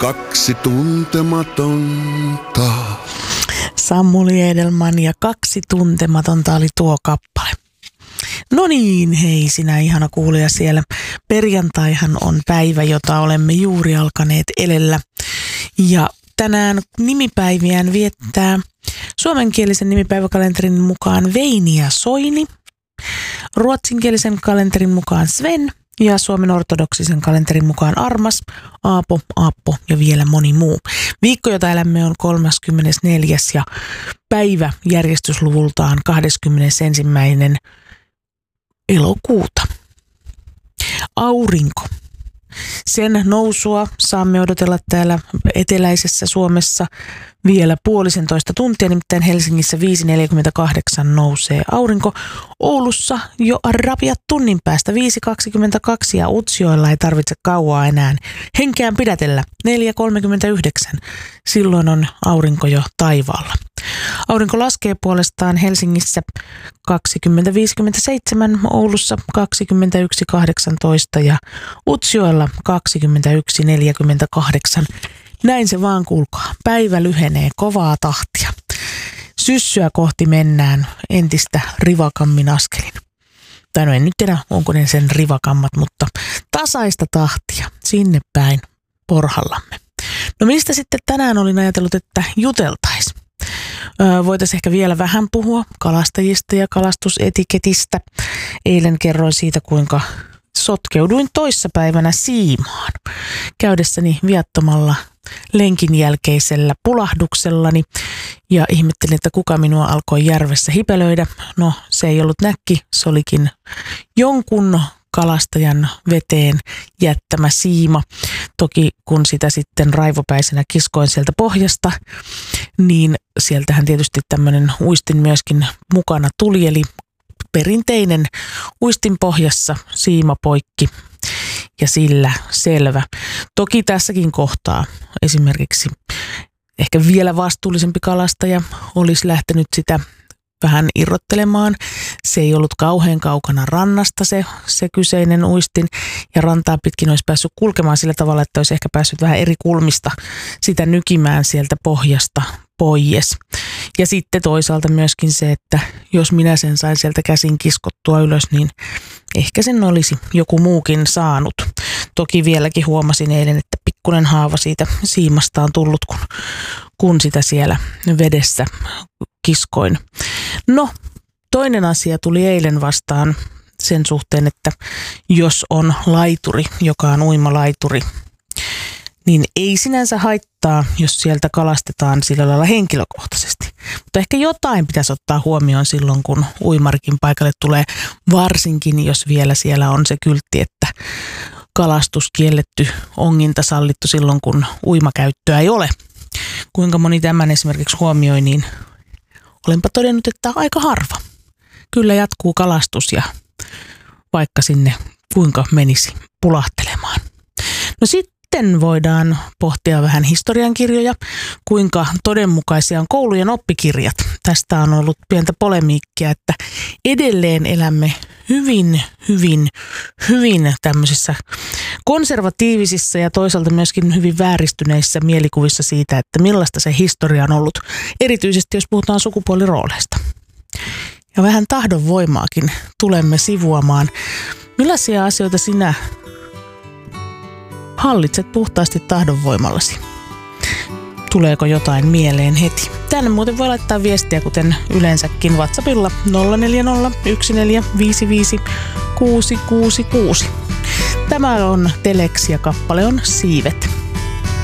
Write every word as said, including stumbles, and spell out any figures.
kaksi tuntematonta. Samuli Edelman ja kaksi tuntematonta oli tuo kappale. No niin, hei sinä ihana kuulija siellä. Perjantaihan on päivä, jota olemme juuri alkaneet elellä. Ja tänään nimipäiviään viettää suomenkielisen nimipäiväkalenterin mukaan Veini ja Soini, ruotsinkielisen kalenterin mukaan Sven ja Suomen ortodoksisen kalenterin mukaan Armas, Aapo, Aappo ja vielä moni muu. Viikko, jota elämme, on kolmaskymmenesneljäs ja päivä järjestysluvultaan kahdeskymmenesensimmäinen elokuuta. Aurinko. Sen nousua saamme odotella täällä eteläisessä Suomessa vielä puolisentoista tuntia, nimittäin Helsingissä viisi neljäkymmentäkahdeksan nousee aurinko. Oulussa jo rapiat tunnin päästä viisi kaksikymmentäkaksi ja Utsjoella ei tarvitse kauaa enää henkeään pidätellä neljä kolmekymmentäyhdeksän. Silloin on aurinko jo taivaalla. Aurinko laskee puolestaan Helsingissä kaksikymmentä viisikymmentäseitsemän, Oulussa kaksikymmentäyksi kahdeksantoista ja Utsjoella kaksikymmentäyksi neljäkymmentäkahdeksan. Näin se vaan kuulkaa. Päivä lyhenee kovaa tahtia. Syssyä kohti mennään entistä rivakammin askelin. Tai no en nyt tiedä, onko ne sen rivakammat, mutta tasaista tahtia sinne päin porhallamme. No mistä sitten tänään olin ajatellut, että juteltaisiin? Öö, voitaisiin ehkä vielä vähän puhua kalastajista ja kalastusetiketistä. Eilen kerroin siitä, kuinka sotkeuduin toissapäivänä siimaan käydessäni viattomalla lenkin jälkeisellä pulahduksellani ja ihmettelin, että kuka minua alkoi järvessä hipelöidä. No, se ei ollut näkki, se olikin jonkun kalastajan veteen jättämä siima. Toki kun sitä sitten raivopäisenä kiskoin sieltä pohjasta, niin sieltähän tietysti tämmöinen uistin myöskin mukana tuli, eli perinteinen uistin pohjassa siima poikki ja sillä selvä. Toki tässäkin kohtaa esimerkiksi ehkä vielä vastuullisempi kalastaja olisi lähtenyt sitä vähän irrottelemaan. Se ei ollut kauhean kaukana rannasta se, se kyseinen uistin ja rantaa pitkin olisi päässyt kulkemaan sillä tavalla, että olisi ehkä päässyt vähän eri kulmista sitä nykimään sieltä pohjasta pois. Ja sitten toisaalta myöskin se, että jos minä sen sain sieltä käsin kiskottua ylös, niin ehkä sen olisi joku muukin saanut. Toki vieläkin huomasin eilen, että pikkuinen haava siitä siimasta on tullut, kun, kun sitä siellä vedessä kiskoin. No, toinen asia tuli eilen vastaan sen suhteen, että jos on laituri, joka on uimalaituri, niin ei sinänsä haittaa, jos sieltä kalastetaan sillä lailla henkilökohtaisesti. Mutta ehkä jotain pitäisi ottaa huomioon silloin, kun uimarikin paikalle tulee, varsinkin jos vielä siellä on se kyltti, että kalastus kielletty, onginta sallittu silloin, kun uimakäyttöä ei ole. Kuinka moni tämän esimerkiksi huomioi, niin olenpa todennut, että aika harva. Kyllä jatkuu kalastus ja vaikka sinne kuinka menisi pulahtelemaan. No sitten voidaan pohtia vähän historiankirjoja, kuinka todenmukaisia on koulujen oppikirjat. Tästä on ollut pientä polemiikkia, että edelleen elämme hyvin, hyvin, hyvin tämmöisissä konservatiivisissa ja toisaalta myöskin hyvin vääristyneissä mielikuvissa siitä, että millaista se historia on ollut, erityisesti jos puhutaan sukupuolirooleista. Ja vähän tahdonvoimaakin tulemme sivuamaan. Millaisia asioita sinä hallitset puhtaasti tahdonvoimallasi? Tuleeko jotain mieleen heti? Tänne muuten voi laittaa viestiä, kuten yleensäkin WhatsAppilla nolla neljä nolla yksi neljä viisi viisi kuusi kuusi kuusi. Tämä on Telex ja kappale on Siivet.